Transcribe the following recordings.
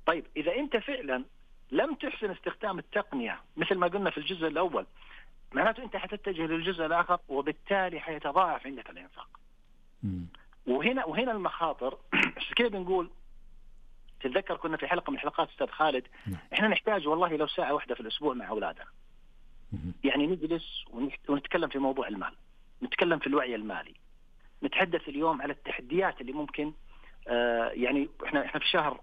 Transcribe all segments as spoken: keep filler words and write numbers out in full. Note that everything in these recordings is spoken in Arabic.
طيب إذا أنت فعلا لم تحسن استخدام التقنية مثل ما قلنا في الجزء الأول، معناته أنت حتتجه للجزء الآخر، وبالتالي حيتضاعف عندك الإنفاق. وهنا وهنا المخاطر. عشان كده بنقول، تتذكر كنا في حلقة من حلقات أستاذ خالد، إحنا نحتاج والله لو ساعة واحدة في الأسبوع مع أولادنا، يعني نجلس ونتكلم في موضوع المال، نتكلم في الوعي المالي، نتحدث اليوم على التحديات اللي ممكن آه يعني إحنا إحنا في شهر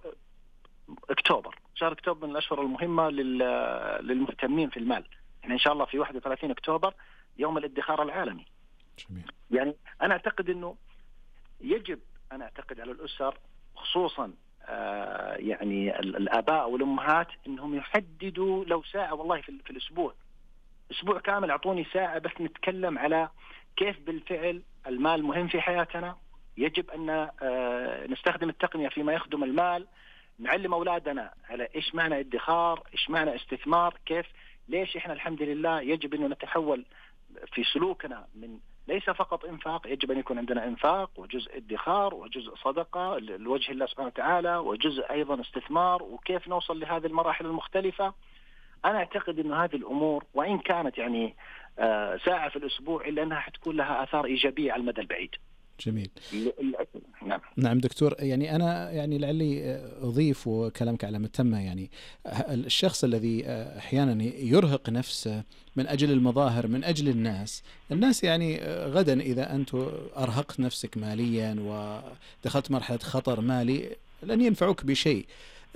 أكتوبر، شهر أكتوبر من الأشهر المهمة للمهتمين في المال. إحنا إن شاء الله في واحد وثلاثين أكتوبر يوم الادخار العالمي. جميل. يعني أنا أعتقد إنه يجب أنا أعتقد على الأسر خصوصا آه يعني الآباء والأمهات إنهم يحددوا لو ساعة والله في, في الأسبوع، أسبوع كامل أعطوني ساعة بس نتكلم على كيف بالفعل المال مهم في حياتنا. يجب أن آه نستخدم التقنية فيما يخدم المال، نعلم أولادنا على إيش معنى ادخار، إيش معنى استثمار، كيف ليش إحنا الحمد لله يجب أن نتحول في سلوكنا من ليس فقط إنفاق، يجب أن يكون عندنا إنفاق وجزء ادخار وجزء صدقة لوجه الله سبحانه وتعالى وجزء أيضا استثمار، وكيف نوصل لهذه المراحل المختلفة. أنا أعتقد أن هذه الأمور وإن كانت يعني آه ساعة في الأسبوع إلا أنها حتكون لها آثار إيجابية على المدى البعيد. جميل. نعم. نعم دكتور، يعني أنا يعني لعلي أضيف وكلامك على متمة، يعني الشخص الذي أحيانا يرهق نفسه من أجل المظاهر من أجل الناس الناس يعني غدا إذا أنت أرهقت نفسك ماليا ودخلت مرحلة خطر مالي لن ينفعوك بشيء.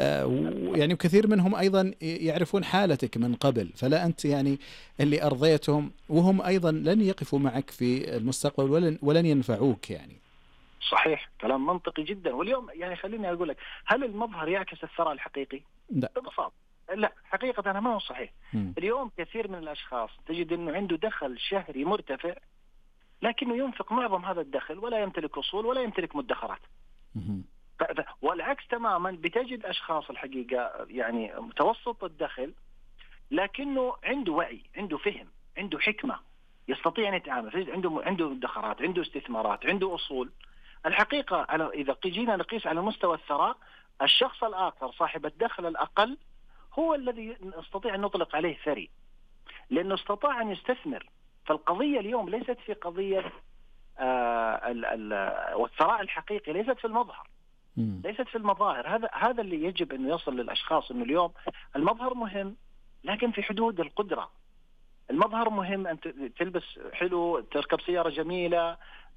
يعني كثير منهم أيضا يعرفون حالتك من قبل، فلا أنت يعني اللي أرضيتهم وهم أيضا لن يقفوا معك في المستقبل ولن, ولن ينفعوك. يعني صحيح، كلام منطقي جدا. واليوم يعني خليني أقول لك، هل المظهر يعكس الثراء الحقيقي؟ لا ببساطة لا، حقيقة أنا ما هو صحيح. م. اليوم كثير من الأشخاص تجد أنه عنده دخل شهري مرتفع لكنه ينفق معظم هذا الدخل ولا يمتلك أصول ولا يمتلك مدخرات. م. والعكس تماما، بتجد أشخاص الحقيقة يعني متوسط الدخل لكنه عنده وعي، عنده فهم، عنده حكمة، يستطيع أن يتعامل، عنده عنده مدخرات، عنده استثمارات، عنده أصول. الحقيقة على إذا جينا نقيس على مستوى الثراء، الشخص الآخر صاحب الدخل الأقل هو الذي نستطيع أن نطلق عليه ثري، لأنه استطاع أن يستثمر. فالقضية اليوم ليست في قضية آه ال ال والثراء الحقيقي ليست في المظهر، ليست في المظاهر. هذا هذا اللي يجب أن يصل للأشخاص، إنه اليوم المظهر مهم لكن في حدود القدرة. المظهر مهم أن تلبس حلو، تركب سيارة جميلة،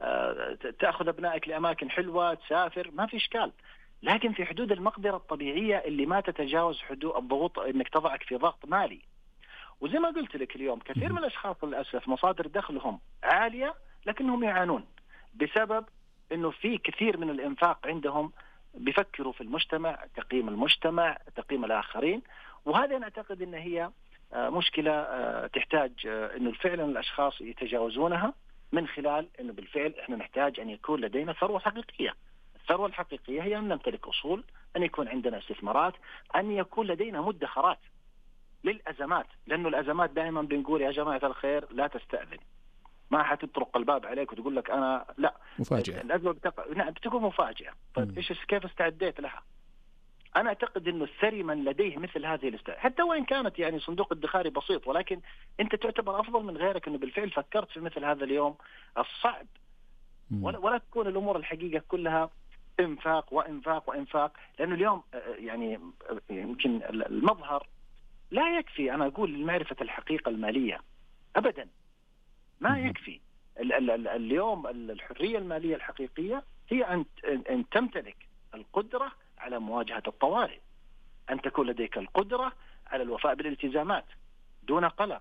تأخذ أبنائك لأماكن حلوة، تسافر، ما في إشكال، لكن في حدود المقدرة الطبيعية اللي ما تتجاوز حدود الضغوط إنك تضعك في ضغط مالي. وزي ما قلت لك اليوم كثير من الأشخاص للأسف مصادر دخلهم عالية لكنهم يعانون بسبب إنه في كثير من الإنفاق عندهم بيفكروا في المجتمع، تقييم المجتمع، تقييم الآخرين. وهذا نعتقد إن هي مشكلة تحتاج إنه فعلا الأشخاص يتجاوزونها من خلال إنه بالفعل إحنا نحتاج أن يكون لدينا ثروة حقيقية. الثروة الحقيقية هي أن نمتلك أصول، أن يكون عندنا استثمارات، أن يكون لدينا مدخرات للأزمات، لأنه الأزمات دائما بنقول يا جماعة الخير لا تستأذن، ما حتطرق الباب عليك وتقول لك أنا لا، مفاجئة. الأزمة بتق... نعم بتكون مفاجئة. طيب إيش كيف استعديت لها؟ أنا أعتقد إنه الثري من لديه مثل هذه الاستعداد، حتى وإن كانت يعني صندوق ادخاري بسيط، ولكن أنت تعتبر أفضل من غيرك إنه بالفعل فكرت في مثل هذا اليوم الصعب، ولا, ولا تكون الأمور الحقيقة كلها إنفاق وإنفاق وإنفاق. لأنه اليوم يعني يمكن المظهر لا يكفي، أنا أقول لمعرفة الحقيقة المالية أبدا ما يكفي. ال ال ال اليوم الحرية المالية الحقيقية هي أن أن تمتلك القدرة على مواجهة الطوارئ، أن تكون لديك القدرة على الوفاء بالالتزامات دون قلق،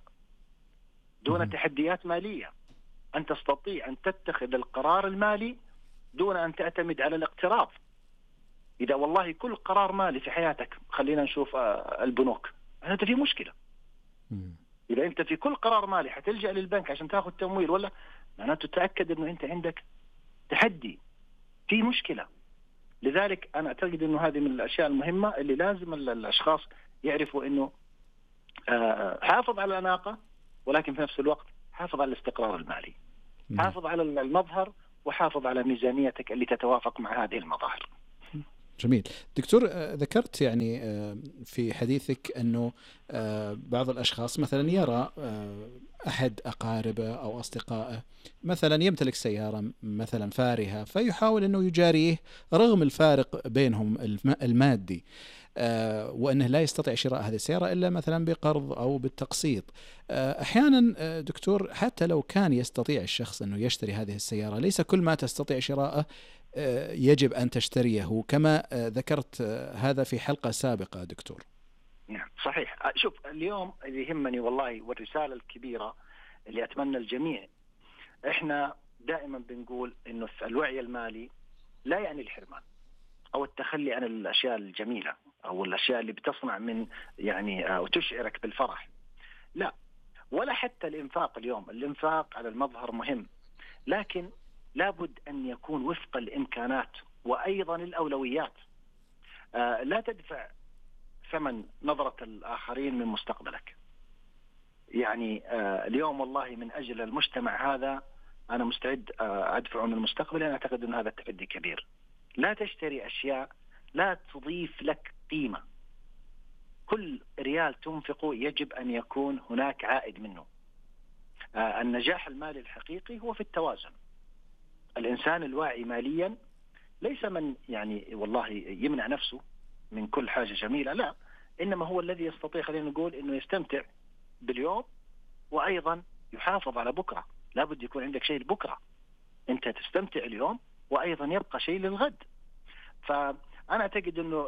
دون تحديات مالية، أن تستطيع أن تتخذ القرار المالي دون أن تعتمد على الاقتراض. إذا والله كل قرار مالي في حياتك، خلينا نشوف البنوك، أنت في مشكلة. إذا أنت في كل قرار مالي حتلجأ للبنك عشان تأخذ تمويل، ولا معناته تأكد أنه أنت عندك تحدي، في مشكلة. لذلك أنا أعتقد أنه هذه من الأشياء المهمة اللي لازم الأشخاص يعرفوا أنه حافظ على الأناقة، ولكن في نفس الوقت حافظ على الاستقرار المالي، حافظ على المظهر، وحافظ على ميزانيتك اللي تتوافق مع هذه المظاهر. جميل دكتور. ذكرت يعني في حديثك أنه بعض الأشخاص مثلا يرى أحد أقاربه أو أصدقائه مثلا يمتلك سيارة مثلا فارهة، فيحاول أنه يجاريه رغم الفارق بينهم المادي، وأنه لا يستطيع شراء هذه السيارة إلا مثلا بقرض أو بالتقسيط. أحيانا دكتور حتى لو كان يستطيع الشخص أنه يشتري هذه السيارة، ليس كل ما تستطيع شراءه يجب أن تشتريه، كما ذكرت هذا في حلقة سابقة دكتور. نعم صحيح. شوف اليوم اللي يهمني والله والرسالة الكبيرة اللي أتمنى الجميع، إحنا دائما بنقول إنه الوعي المالي لا يعني الحرمان أو التخلي عن الأشياء الجميلة أو الأشياء اللي بتصنع من يعني أو تشعرك بالفرح، لا، ولا حتى الإنفاق. اليوم الإنفاق على المظهر مهم، لكن لابد أن يكون وفق الإمكانات وأيضا الأولويات. آه لا تدفع ثمن نظرة الآخرين من مستقبلك. يعني آه اليوم والله من أجل المجتمع هذا أنا مستعد آه أدفعه من المستقبل. أنا أعتقد أن هذا التحدي كبير. لا تشتري أشياء لا تضيف لك قيمة. كل ريال تنفقه يجب أن يكون هناك عائد منه. آه النجاح المالي الحقيقي هو في التوازن. الإنسان الواعي ماليا ليس من يعني والله يمنع نفسه من كل حاجة جميلة، لا، إنما هو الذي يستطيع خلينا نقول إنه يستمتع باليوم وأيضا يحافظ على بكرة. لابد يكون عندك شيء لبكرة، أنت تستمتع اليوم وأيضا يبقى شيء للغد. فأنا أعتقد إنه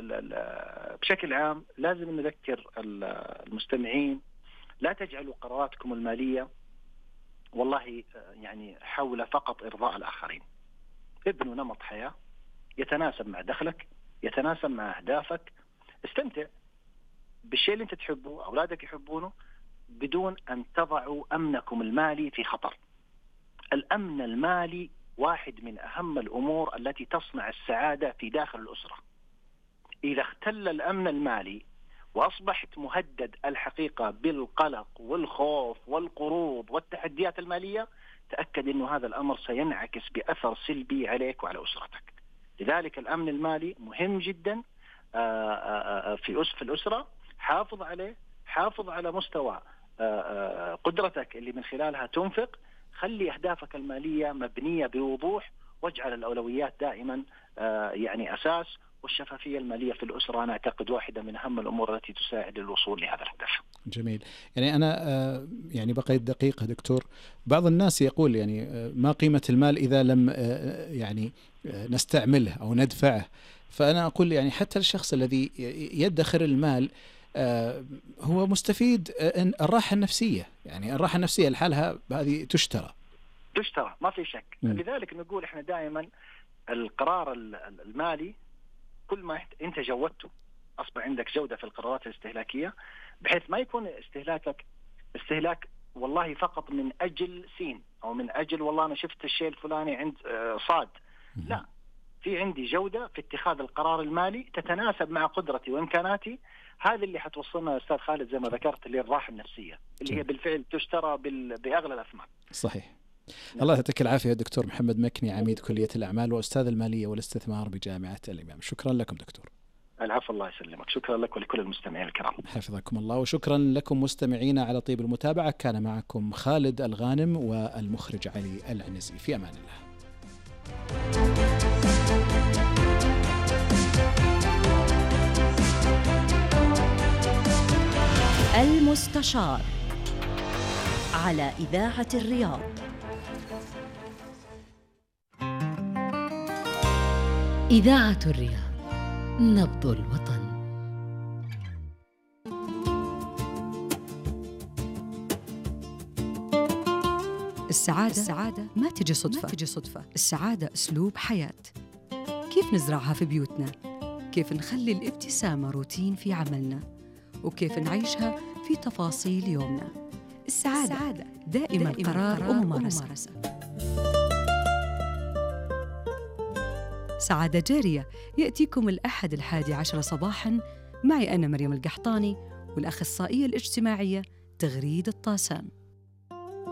بشكل عام لازم نذكر المستمعين لا تجعلوا قراراتكم المالية والله يعني حول فقط إرضاء الآخرين. ابنوا نمط حياة يتناسب مع دخلك، يتناسب مع أهدافك. استمتع بالشيء اللي أنت تحبه أولادك يحبونه بدون أن تضعوا أمنكم المالي في خطر. الأمن المالي واحد من أهم الأمور التي تصنع السعادة في داخل الأسرة. إذا اختل الأمن المالي وأصبحت مهدد الحقيقة بالقلق والخوف والقروض والتحديات المالية، تأكد أنه هذا الأمر سينعكس بأثر سلبي عليك وعلى أسرتك. لذلك الأمن المالي مهم جدا في أسف الأسرة. حافظ عليه، حافظ على مستوى قدرتك اللي من خلالها تنفق. خلي أهدافك المالية مبنية بوضوح، واجعل الأولويات دائما يعني أساس. والشفافية المالية في الأسرة أنا أعتقد واحدة من أهم الأمور التي تساعد الوصول لهذا الهدف. جميل. يعني أنا يعني بقيت دقيقة دكتور. بعض الناس يقول يعني ما قيمة المال إذا لم يعني نستعمله أو ندفعه. فأنا أقول يعني حتى الشخص الذي يدخر المال هو مستفيد الراحة النفسية. يعني الراحة النفسية لحالها هذه تشترى تشترى ما في شك. م. لذلك نقول إحنا دائما القرار المالي كل ما أنت جودته أصبح عندك جودة في القرارات الاستهلاكية، بحيث ما يكون استهلاكك استهلاك والله فقط من أجل سين أو من أجل والله أنا شفت الشيء الفلاني عند صاد. لا، في عندي جودة في اتخاذ القرار المالي تتناسب مع قدرتي وإمكاناتي. هذا اللي حتوصلنا أستاذ خالد زي ما ذكرت اللي الراحة النفسية اللي هي بالفعل تشترى بأغلى الأثمان. صحيح. الله يعطيك العافية دكتور محمد مكني، عميد كلية الأعمال وأستاذ المالية والاستثمار بجامعة الإمام. شكرا لكم دكتور. العفو، الله يسلمك. شكرا لك ولكل المستمعين الكرام. حفظكم الله. وشكرا لكم مستمعينا على طيب المتابعة. كان معكم خالد الغانم والمخرج علي العنزي. في أمان الله. المستشار على إذاعة الرياض. إذاعة الرياض، نبض الوطن. السعادة, السعادة ما تجي صدفة. ما تجي صدفة. السعادة أسلوب حياة. كيف نزرعها في بيوتنا؟ كيف نخلي الابتسامة روتين في عملنا؟ وكيف نعيشها في تفاصيل يومنا؟ السعادة, السعادة دائما, دائما قرار, قرار وممارسة. وممارسة. سعادة جارية يأتيكم الأحد الحادي عشر صباحاً معي أنا مريم القحطاني والأخصائية الاجتماعية تغريد الطاسان.